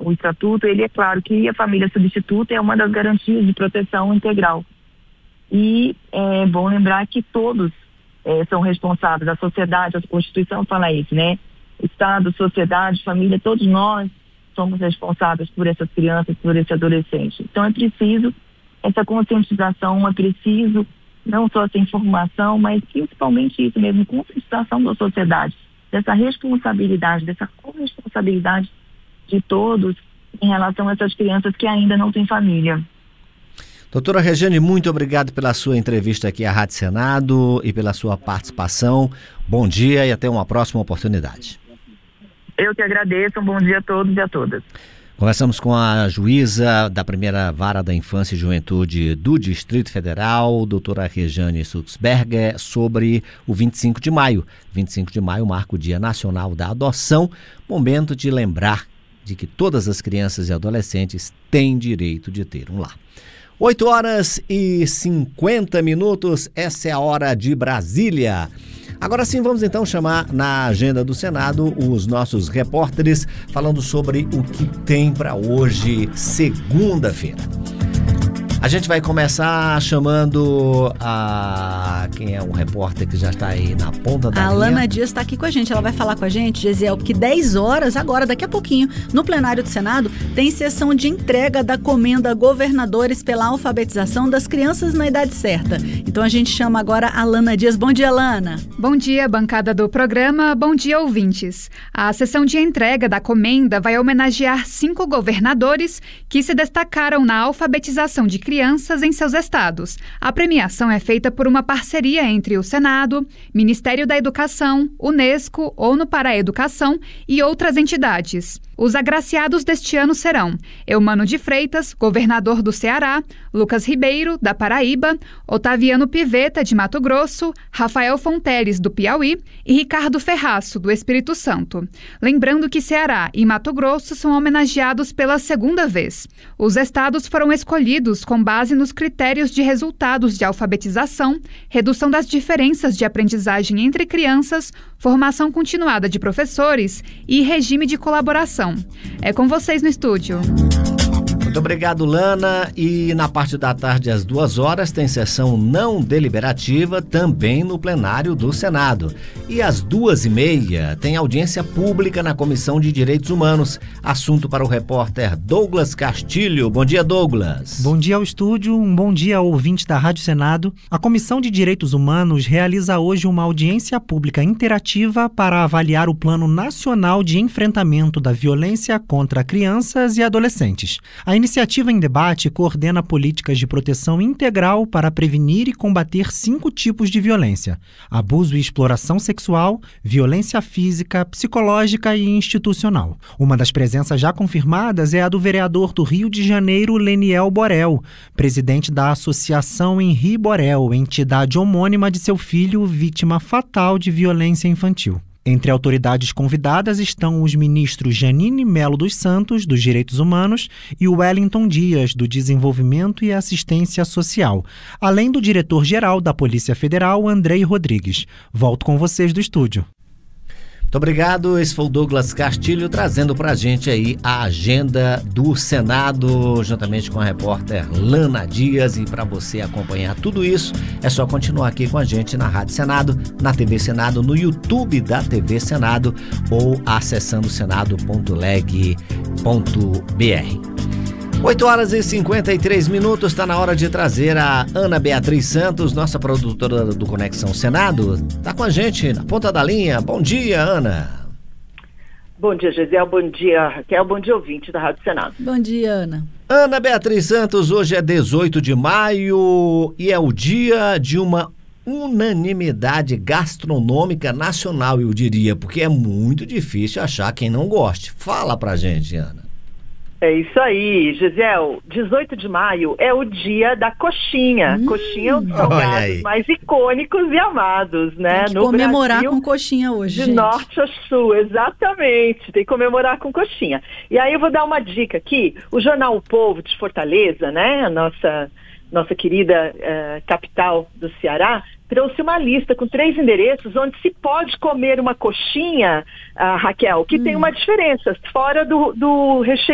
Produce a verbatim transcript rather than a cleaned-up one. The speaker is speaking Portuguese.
o estatuto, ele é claro que a família substituta é uma das garantias de proteção integral. E é bom lembrar que todos é, são responsáveis, a sociedade, a Constituição fala isso, né? Estado, sociedade, família, todos nós somos responsáveis por essas crianças, por esse adolescente. Então é preciso essa conscientização, é preciso não só essa informação, mas principalmente isso mesmo, conscientização da sociedade, dessa responsabilidade, dessa corresponsabilidade de todos em relação a essas crianças que ainda não têm família. Doutora Regiane, muito obrigado pela sua entrevista aqui à Rádio Senado e pela sua participação. Bom dia e até uma próxima oportunidade. Eu que agradeço, um bom dia a todos e a todas. Conversamos com a juíza da primeira Vara da Infância e Juventude do Distrito Federal, doutora Regiane Sulzberger, sobre o vinte e cinco de maio. vinte e cinco de maio marca o Dia Nacional da Adoção, momento de lembrar de que todas as crianças e adolescentes têm direito de ter um lar. oito horas e cinquenta minutos, essa é a hora de Brasília. Agora sim, vamos então chamar na agenda do Senado os nossos repórteres falando sobre o que tem para hoje, segunda-feira. A gente vai começar chamando a... quem é o repórter que já está aí na ponta da linha? A Alana Dias está aqui com a gente. Ela vai falar com a gente, Gesiel, que dez horas, agora, daqui a pouquinho, no plenário do Senado, tem sessão de entrega da comenda Governadores pela alfabetização das crianças na idade certa. Então a gente chama agora a Alana Dias. Bom dia, Alana. Bom dia, bancada do programa. Bom dia, ouvintes. A sessão de entrega da comenda vai homenagear cinco governadores que se destacaram na alfabetização de crianças crianças em seus estados. A premiação é feita por uma parceria entre o Senado, Ministério da Educação, Unesco, ONU para a Educação e outras entidades. Os agraciados deste ano serão Eumano de Freitas, governador do Ceará, Lucas Ribeiro, da Paraíba, Otaviano Pivetta, de Mato Grosso, Rafael Fonteles, do Piauí e Ricardo Ferraço, do Espírito Santo. Lembrando que Ceará e Mato Grosso são homenageados pela segunda vez. Os estados foram escolhidos com base nos critérios de resultados de alfabetização, redução das diferenças de aprendizagem entre crianças, formação continuada de professores e regime de colaboração. É com vocês no estúdio. Muito obrigado, Lana. E na parte da tarde, às duas horas, tem sessão não deliberativa também no plenário do Senado. E às duas e meia, tem audiência pública na Comissão de Direitos Humanos. Assunto para o repórter Douglas Castilho. Bom dia, Douglas. Bom dia ao estúdio, um bom dia ao ouvinte da Rádio Senado. A Comissão de Direitos Humanos realiza hoje uma audiência pública interativa para avaliar o Plano Nacional de Enfrentamento da Violência contra Crianças e Adolescentes. A iniciativa em debate coordena políticas de proteção integral para prevenir e combater cinco tipos de violência: abuso e exploração sexual, violência física, psicológica e institucional. Uma das presenças já confirmadas é a do vereador do Rio de Janeiro, Leniel Borel, presidente da Associação Henri Borel, entidade homônima de seu filho, vítima fatal de violência infantil. Entre autoridades convidadas estão os ministros Janine Melo dos Santos, dos Direitos Humanos, e Wellington Dias, do Desenvolvimento e Assistência Social, além do diretor-geral da Polícia Federal, Andrei Rodrigues. Volto com vocês do estúdio. Muito obrigado, esse foi o Douglas Castilho trazendo pra gente aí a agenda do Senado, juntamente com a repórter Lana Dias. E para você acompanhar tudo isso, é só continuar aqui com a gente na Rádio Senado, na T V Senado, no YouTube da T V Senado ou acessando senado ponto leg ponto br. oito horas e cinquenta e três minutos, está na hora de trazer a Ana Beatriz Santos, nossa produtora do Conexão Senado. Está com a gente na ponta da linha. Bom dia, Ana. Bom dia, Gesiel. Bom dia, Raquel. Bom dia, ouvinte da Rádio Senado. Bom dia, Ana. Ana Beatriz Santos, hoje é dezoito de maio e é o dia de uma unanimidade gastronômica nacional, eu diria, porque é muito difícil achar quem não goste. Fala pra gente, Ana. É isso aí, Gesiel. dezoito de maio é o dia da coxinha. Hum, coxinha é um dos salgados mais icônicos e amados, né? Tem que no comemorar Brasil, com coxinha hoje, de gente. norte a sul, exatamente. Tem que comemorar com coxinha. E aí eu vou dar uma dica aqui. O jornal O Povo de Fortaleza, né? A nossa, nossa querida uh, capital do Ceará, trouxe uma lista com três endereços onde se pode comer uma coxinha, uh, Raquel, que hum. tem uma diferença. Fora do, do recheio